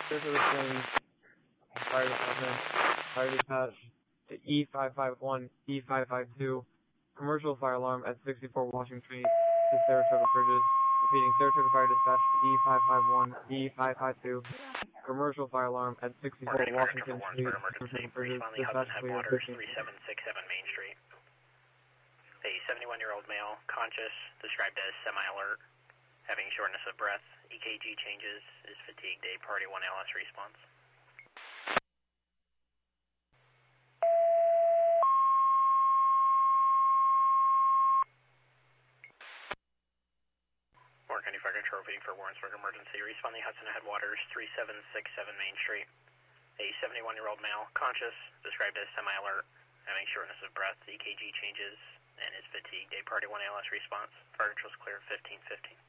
Saratoga Springs Fire Department, Fire Dispatch to E551, E552, commercial fire alarm at 64 Washington Street to Saratoga Bridges. Repeating, Saratoga Fire Dispatch to E551, E552, commercial fire alarm at 64 Washington Street, Saratoga Bridges. Dispatch clear, 15. 3767 Main Street. A 71-year-old male, conscious, described as semi-alert, having shortness of breath, EKG changes, is fatigued, a Priority 1 ALS response. Warren County Fire Control repeating for Warrensburg emergency. Responding Hudson Headwaters, 3767 Main Street. A 71-year-old male, conscious, described as semi-alert, having shortness of breath, EKG changes, and is fatigued, a Priority 1 ALS response. Fire Control's clear, 1515.